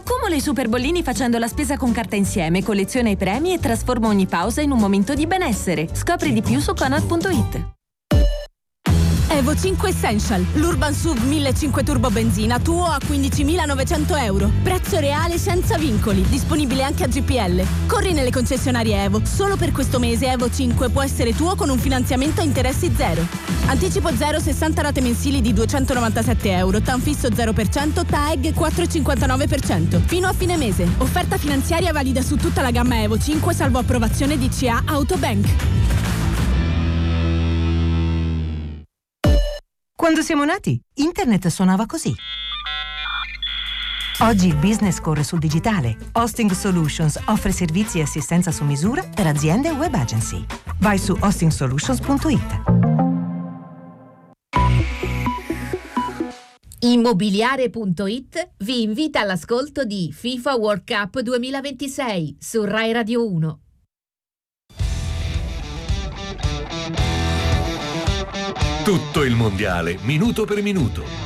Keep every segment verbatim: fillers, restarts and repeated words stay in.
Accumula i superbollini facendo la spesa con Carta Insieme, colleziona i premi e trasforma ogni pausa in un momento di benessere. Scopri di più su Conad punto it. Evo cinque Essential, l'Urban S U V millecinquecento Turbo Benzina tuo a quindicimilanovecento euro. Prezzo reale senza vincoli, disponibile anche a G P L. Corri nelle concessionarie Evo. Solo per questo mese Evo cinque può essere tuo con un finanziamento a interessi zero. Anticipo zero, sessanta rate mensili di duecentonovantasette euro, TAN fisso zero per cento, T A E G quattro virgola cinquantanove per cento. Fino a fine mese. Offerta finanziaria valida su tutta la gamma Evo cinque salvo approvazione D C A Autobank. Quando siamo nati, internet suonava così. Oggi il business corre sul digitale. Hosting Solutions offre servizi e assistenza su misura per aziende e web agency. Vai su hosting solutions punto it. Immobiliare punto it vi invita all'ascolto di FIFA World Cup duemilaventisei su Rai Radio uno. Tutto il mondiale, minuto per minuto.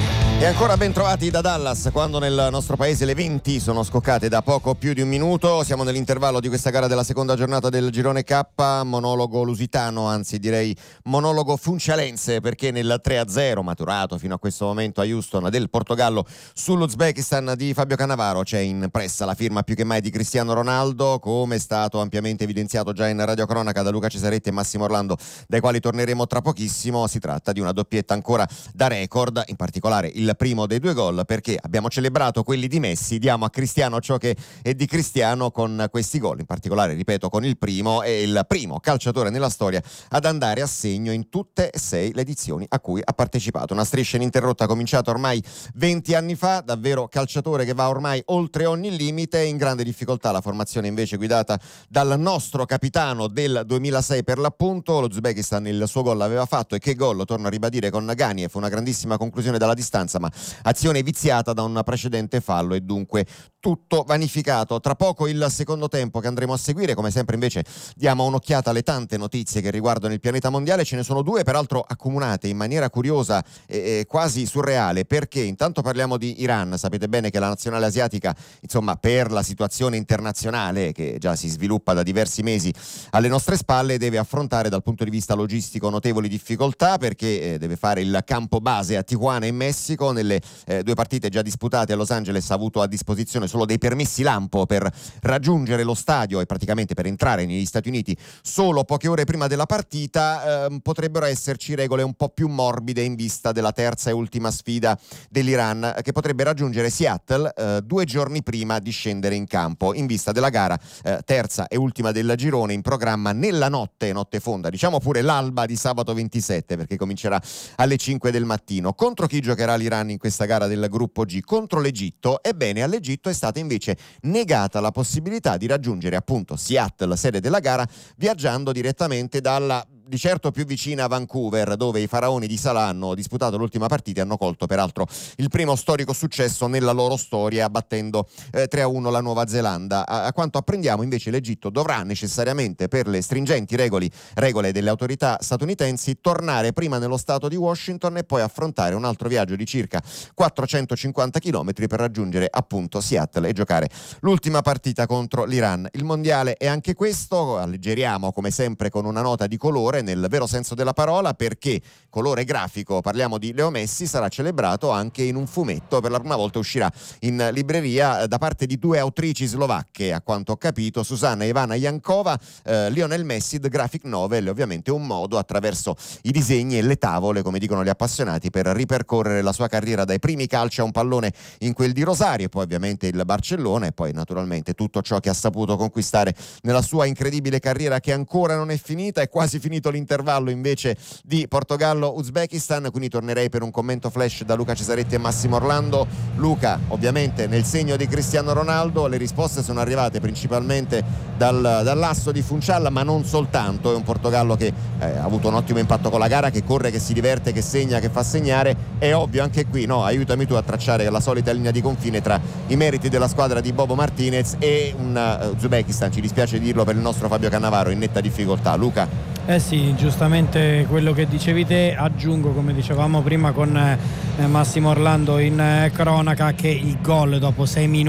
E ancora ben trovati da Dallas, quando nel nostro paese le venti sono scoccate da poco più di un minuto. Siamo nell'intervallo di questa gara della seconda giornata del Girone K, monologo lusitano, anzi direi monologo funcialense, perché nel tre a zero maturato fino a questo momento a Houston del Portogallo sull'Uzbekistan di Fabio Cannavaro c'è in pressa la firma più che mai di Cristiano Ronaldo, come è stato ampiamente evidenziato già in radiocronaca da Luca Cesaretti e Massimo Orlando, dai quali torneremo tra pochissimo. Si tratta di una doppietta ancora da record, in particolare il primo dei due gol, perché abbiamo celebrato quelli di Messi, diamo a Cristiano ciò che è di Cristiano con questi gol, in particolare, ripeto, con il primo. È il primo calciatore nella storia ad andare a segno in tutte e sei le edizioni a cui ha partecipato. Una striscia ininterrotta cominciata ormai venti anni fa, davvero calciatore che va ormai oltre ogni limite. In grande difficoltà la formazione invece guidata dal nostro capitano del duemilasei per l'appunto. Lo Uzbekistan il suo gol l'aveva fatto, e che gol, torno a ribadire, con Ganiev, una grandissima conclusione dalla distanza, ma azione viziata da un precedente fallo e dunque tutto vanificato. Tra poco il secondo tempo che andremo a seguire. Come sempre invece diamo un'occhiata alle tante notizie che riguardano il pianeta mondiale. Ce ne sono due, peraltro accomunate in maniera curiosa e, e quasi surreale, perché intanto parliamo di Iran. Sapete bene che la nazionale asiatica, insomma, per la situazione internazionale che già si sviluppa da diversi mesi alle nostre spalle, deve affrontare dal punto di vista logistico notevoli difficoltà, perché eh, deve fare il campo base a Tijuana in Messico. Nelle eh, due partite già disputate a Los Angeles ha avuto a disposizione solo dei permessi lampo per raggiungere lo stadio e praticamente per entrare negli Stati Uniti solo poche ore prima della partita. Eh, potrebbero esserci regole un po' più morbide in vista della terza e ultima sfida dell'Iran, che potrebbe raggiungere Seattle eh, due giorni prima di scendere in campo, in vista della gara eh, terza e ultima del girone, in programma nella notte, notte fonda, diciamo pure l'alba di sabato ventisette, perché comincerà alle cinque del mattino. Contro chi giocherà l'Iran in questa gara del gruppo G? Contro l'Egitto. Ebbene, all'Egitto è stata invece negata la possibilità di raggiungere appunto Seattle, sede della gara, viaggiando direttamente dalla di certo più vicina a Vancouver, dove i faraoni di Salah hanno disputato l'ultima partita e hanno colto peraltro il primo storico successo nella loro storia, battendo eh, tre a uno la Nuova Zelanda. A, a quanto apprendiamo invece l'Egitto dovrà necessariamente, per le stringenti regole, regole delle autorità statunitensi, tornare prima nello stato di Washington e poi affrontare un altro viaggio di circa quattrocentocinquanta chilometri per raggiungere appunto Seattle e giocare l'ultima partita contro l'Iran. Il mondiale è anche questo. Alleggeriamo come sempre con una nota di colore, nel vero senso della parola, perché colore grafico, parliamo di Leo Messi, sarà celebrato anche in un fumetto. Per la prima volta uscirà in libreria da parte di due autrici slovacche, a quanto ho capito, Susanna e Ivana Jankova. eh, Lionel Messi The Graphic Novel è ovviamente un modo, attraverso i disegni e le tavole, come dicono gli appassionati, per ripercorrere la sua carriera dai primi calci a un pallone in quel di Rosario, e poi ovviamente il Barcellona, e poi naturalmente tutto ciò che ha saputo conquistare nella sua incredibile carriera, che ancora non è finita. È quasi finito l'intervallo invece di Portogallo-Uzbekistan, quindi tornerei per un commento flash da Luca Cesaretti e Massimo Orlando. Luca, ovviamente nel segno di Cristiano Ronaldo, le risposte sono arrivate principalmente dal, dall'asso di Funchal, ma non soltanto. È un Portogallo che eh, ha avuto un ottimo impatto con la gara, che corre, che si diverte, che segna, che fa segnare. È ovvio anche qui, no? Aiutami tu a tracciare la solita linea di confine tra i meriti della squadra di Bobo Martinez e un uh, Uzbekistan, ci dispiace dirlo per il nostro Fabio Cannavaro, in netta difficoltà. Luca? Eh sì, giustamente quello che dicevi te. Aggiungo, come dicevamo prima con eh, Massimo Orlando in eh, cronaca, che il gol dopo sei minuti